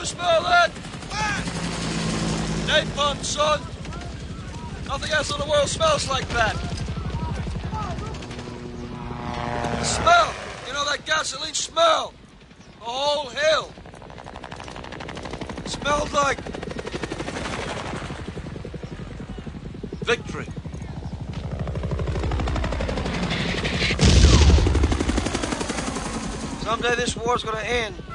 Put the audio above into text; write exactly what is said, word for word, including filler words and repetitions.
smell that? Napalm, son. Nothing else in the world smells like that. The smell. You know that gasoline smell? The whole hill. It smelled like victory. Someday this war's gonna end.